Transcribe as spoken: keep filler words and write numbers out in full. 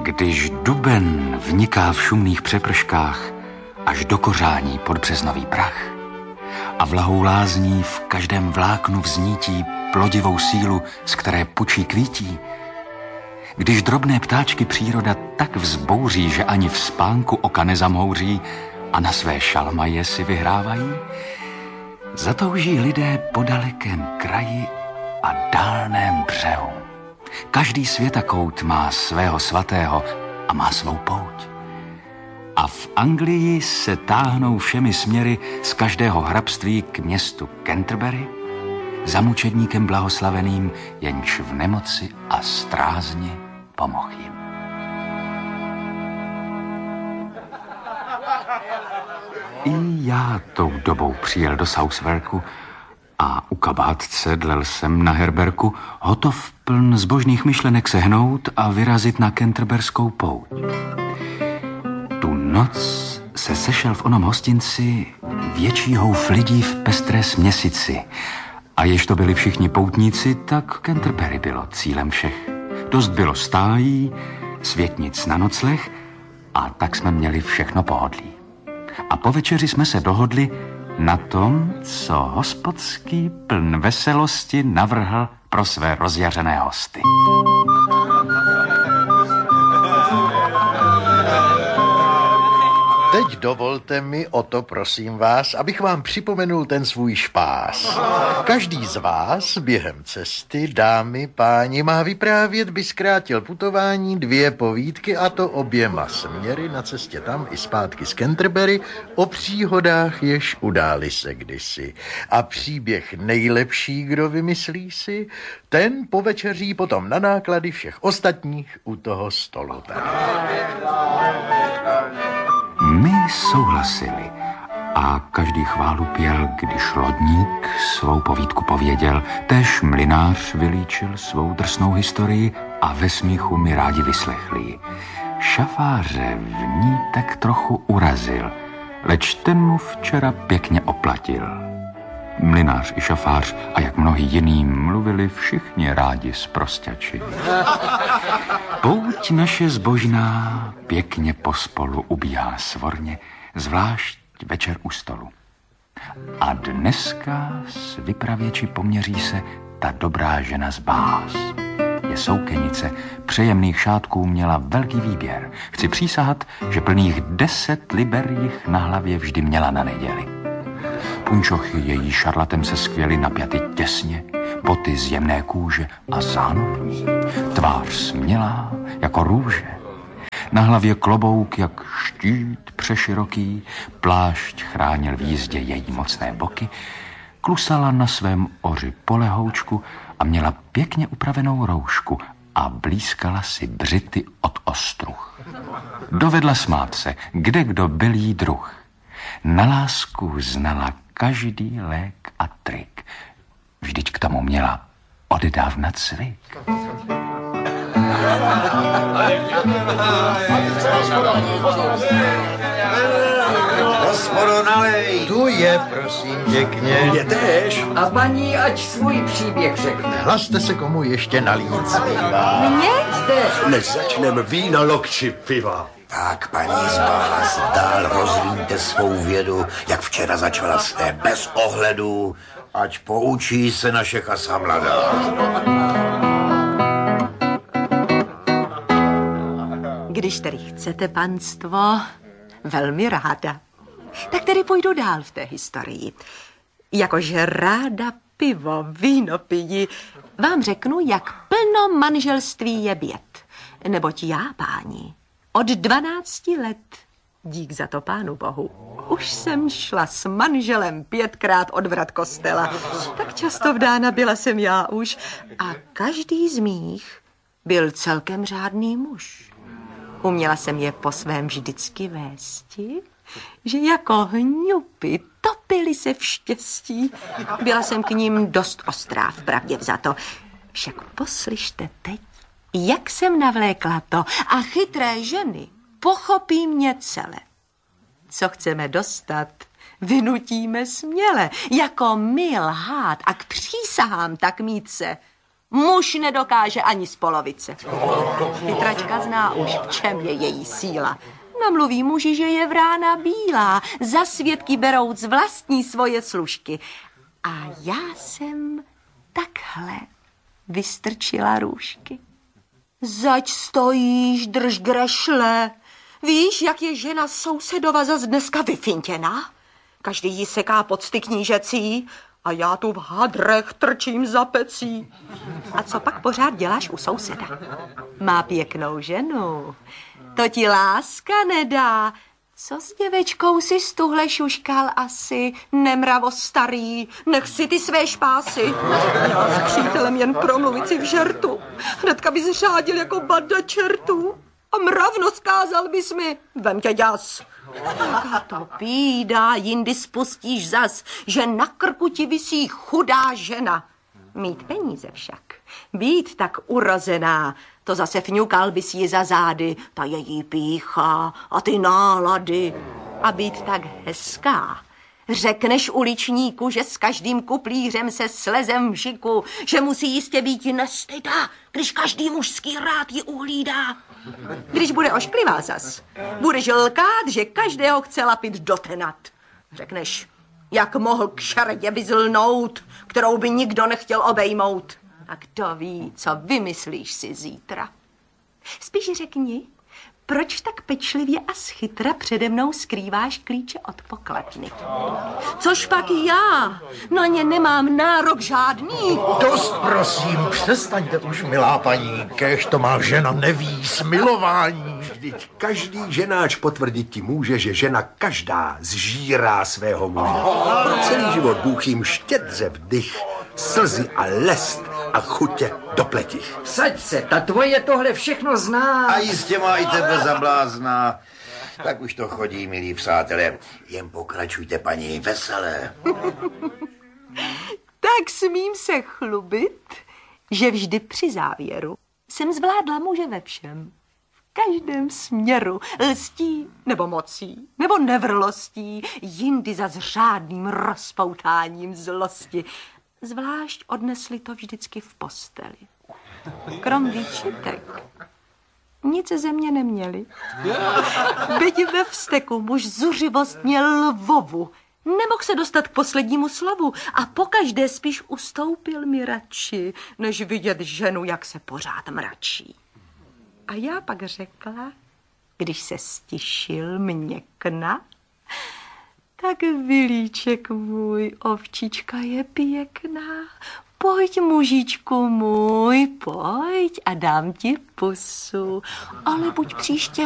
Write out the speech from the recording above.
Když duben vniká v šumných přeprškách až do kořání pod březnový prach a vlahou lázní v každém vláknu vznítí plodivou sílu, z které pučí kvítí, když drobné ptáčky příroda tak vzbouří, že ani v spánku oka nezamhouří a na své šalmaje si vyhrávají, zatouží lidé po dalekém kraji a dálném břehu. Každý světakout má svého svatého a má svou pouť. A v Anglii se táhnou všemi směry z každého hrabství k městu Canterbury, za mučedníkem blahoslaveným, jenž v nemoci a strázni pomohl jim. I já tou dobou přijel do Southwarku a u kabátce dlel jsem na herberku, hotov pln zbožných myšlenek sehnout a vyrazit na Canterburskou pouť. Tu noc se sešel v onom hostinci větší houf lidí v pestré směsici. A jež to byli všichni poutníci, tak Canterbury bylo cílem všech. Dost bylo stájí, světnic na nocleh a tak jsme měli všechno pohodlí. A po večeři jsme se dohodli na tom, co hospodský pln veselosti navrhl pro své rozjařené hosty. Teď dovolte mi o to, prosím vás, abych vám připomenul ten svůj špás. Každý z vás během cesty, dámy, páni, má vyprávět, by zkrátil putování dvě povídky, a to oběma směry na cestě tam i zpátky z Canterbury, o příhodách, jež udály se kdysi. A příběh nejlepší, kdo vymyslí si, ten povečeří potom na náklady všech ostatních u toho stolu. My souhlasili a každý chválu pěl, když lodník svou povídku pověděl, též mlynář vylíčil svou drsnou historii a ve smíchu mi rádi vyslechli. Šafáře v ní tak trochu urazil, leč ten mu včera pěkně oplatil. Mlynář i šafář a jak mnohý jiný mluvili všichni rádi s prostěči. Pouť naše zbožná pěkně pospolu ubíhá svorně, zvlášť večer u stolu. A dneska s vypravěči poměří se ta dobrá žena z Báz. Je soukenice, přejemných šátků měla velký výběr. Chci přísahat, že plných deset liber jich na hlavě vždy měla na neděli. Punčochy její šarlatem se skvěly napjaty těsně, boty z jemné kůže a zánovní, tvář smělá jako růže. Na hlavě klobouk jak štít přeširoký, plášť chránil v jízdě její mocné boky, klusala na svém oři polehoučku a měla pěkně upravenou roušku a blízkala si břity od ostruh. Dovedla smát se, kde kdo byl jí druh. Na lásku znala každý lék a trik. Vždyť k tomu měla odedávna cvik. Hospodo, nalej. Tu je, prosím, pěkně. Je též. A paní, ať svůj příběh řekne. Hlaste se, komu ještě nalít zbývá. Mně jste. Než začneme vína, lokči piva. Tak, paní z Báz, dál rozvíjte svou vědu, jak včera začala jste, bez ohledu, ať poučí se naše chasa mladá. Když tedy chcete, panstvo, velmi ráda. Tak tedy půjdu dál v té historii. Jakože ráda pivo, víno pijí, vám řeknu, jak plno manželství je běd. Neboť já, páni, od dvanácti let, dík za to pánu bohu, už jsem šla s manželem pětkrát od vrat kostela. Tak často vdána byla jsem já už a každý z mých byl celkem řádný muž. Uměla jsem je po svém vždycky vésti, že jako hňupy topili se v štěstí. Byla jsem k ním dost ostrá, vpravdě vzato. Však poslyšte teď, jak jsem navlékla to a chytré ženy pochopí mě celé. Co chceme dostat, vynutíme směle, jako my lhát a k přísahám tak mít se Muž nedokáže ani z polovice. Chytračka zná už, v čem je její síla. Namluví muži, že je vrána bílá, za svědky berouc vlastní svoje služky. A já jsem takhle vystrčila růžky. Zač stojíš, drž grešle. Víš, jak je žena sousedova zas dneska vyfintěná? Každý jí seká pocty knížecí a já tu v hadrech trčím za pecí. A co pak pořád děláš u souseda? Má pěknou ženu. To ti láska nedá. Co s děvečkou si stuhle šuškal asi, nemravo starý, nech si ty své špásy. Já s přítelem jen promluvit si v žertu. Hnedka bys řádil jako banda čertů. A mravno skázal bys mi, vem tě ďas. Jaká to bída, jindy spustíš zas, že na krku ti visí chudá žena. Mít peníze však, být tak urozená, to zase fňukal bys ji za zády, ta její pýcha a ty nálady. A být tak hezká, řekneš uličníku, že s každým kuplířem se slezem v žiku, že musí jistě být nestyda, když každý mužský rád ji uhlídá. Když bude ošklivá zas, budeš lkát, že každého chce lapit dotenat. Řekneš, jak mohl k šardě vyzlnout, kterou by nikdo nechtěl obejmout. A kdo ví, co vymyslíš si zítra. Spíš řekni, proč tak pečlivě a schytra přede mnou skrýváš klíče od pokladny? Což pak já? Na ně nemám nárok žádný. Dost prosím, přestaňte už, milá paní, kéž to má žena neví, smilování. Vždyť každý ženáč potvrdit ti může, že žena každá zžírá svého muže. Pro celý život Bůh jim štědře vdych, slzy a lest a chutě do pleti. Vsaď se, ta tvoje tohle všechno zná. A jistě má i tebe za blázna. Tak už to chodí, milí přátelé. Jen pokračujte, paní, veselé. Tak smím se chlubit, že vždy při závěru jsem zvládla muže ve všem. V každém směru, lstí nebo mocí, nebo nevrlostí, jindy za řádným rozpoutáním zlosti. Zvlášť odnesli to vždycky v posteli. Krom výčitek nic ze mě neměli. Byť ve vzteku muž zuřivost měl lvovu. Nemohl se dostat k poslednímu slovu a pokaždé spíš ustoupil mi radši, než vidět ženu, jak se pořád mračí. A já pak řekla, když se stišil měkna, tak vilíček můj, ovčička je pěkná. Pojď, mužičku můj, pojď a dám ti pusu, ale buď příště